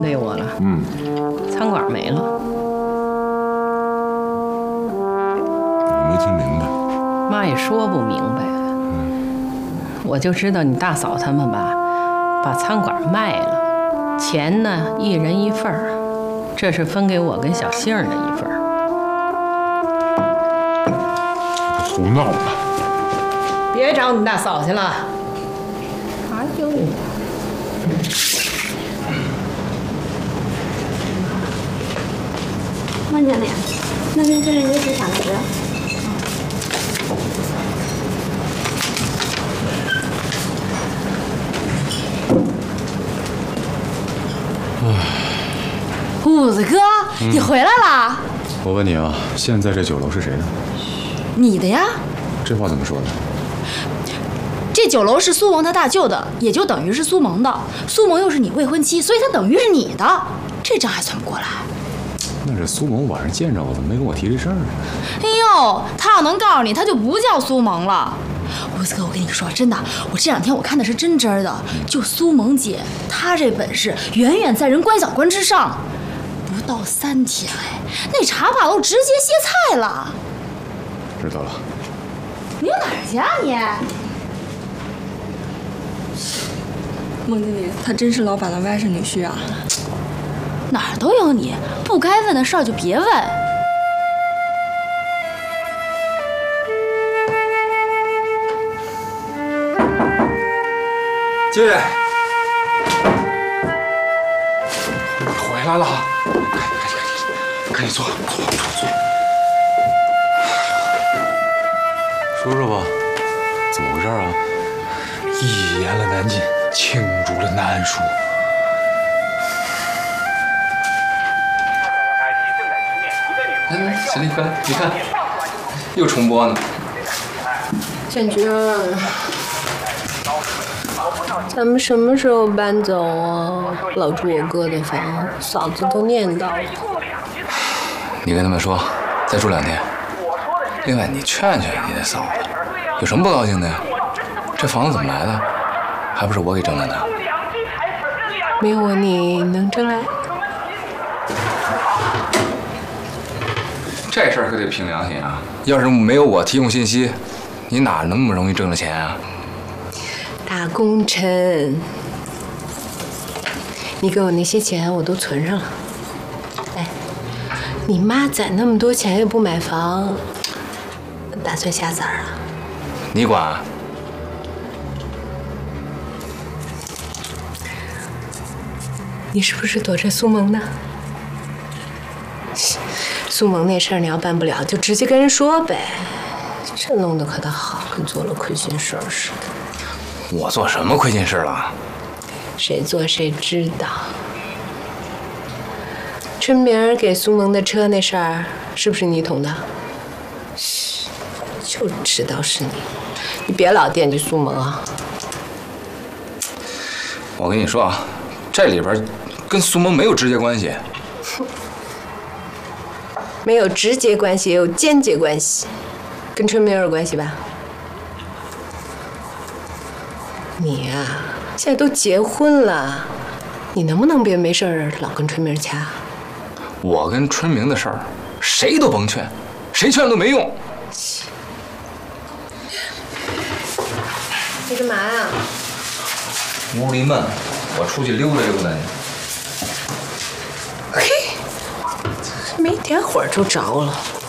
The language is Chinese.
累我了。餐馆没了。 我没听明白。 妈也说不明白。我就知道你大嫂他们吧，把餐馆卖了，钱呢一人一份儿，这是分给我跟小杏儿的一份儿。 胡闹呢！ 别找你大嫂去了。哎呦！ 慢点点，那边这人有几想来着？ 虎子哥，你回来啦？ 我问你啊，现在这酒楼是谁的？ 你的呀？ 这话怎么说的？ 这酒楼是苏萌他大舅的，也就等于是苏萌的。苏萌又是你未婚妻，所以他等于是你的，这账还算不过来。 那这苏萌晚上见着我，怎么没跟我提这事儿呢？ 哎呦，他要能告诉你，他就不叫苏萌了。虎子哥，我跟你说，真的，我这两天我看的是真真的，就苏萌姐，她这本事远远在人关小关之上。不到3天，哎，那茶把都直接歇菜了。 知道了。 你有哪儿去啊你？ 孟经理，他真是老板的外甥女婿啊！ 哪儿都有你，不该问的事儿就别问。 进来。回来了，赶紧坐。说说吧，怎么回事啊？ 一言了南晋，罄竹了难书。 来，小丽快来，你看，又重播呢。 建军，咱们什么时候搬走啊？老住我哥的房，嫂子都念叨了。 你跟他们说，再住2天。另外，你劝劝你的嫂子，有什么不高兴的呀？这房子怎么来的？还不是我给争来的。 没有我，你能争来？ 这事儿可得凭良心啊！要是没有我提供信息，你哪那么容易挣着钱啊？ 大功臣，你给我那些钱我都存上了。哎，你妈攒那么多钱又不买房，打算下崽儿啊？ 你管？ 你是不是躲着苏萌呢？苏萌那事儿你要办不了，就直接跟人说呗。这弄得可倒好，跟做了亏心事儿似的。 我做什么亏心事了？ 谁做谁知道。春明给苏萌的车那事儿，是不是你捅的？就知道是你，你别老惦记苏萌啊。 我跟你说啊，这里边跟苏萌没有直接关系。 没有直接关系，也有间接关系，跟春明有关系吧？你呀，现在都结婚了，你能不能别没事老跟春明掐？ 我跟春明的事儿，谁都甭劝，谁劝都没用。 你干嘛呀？ 屋里闷，我出去溜达溜达去。 嘿，没点火就着了。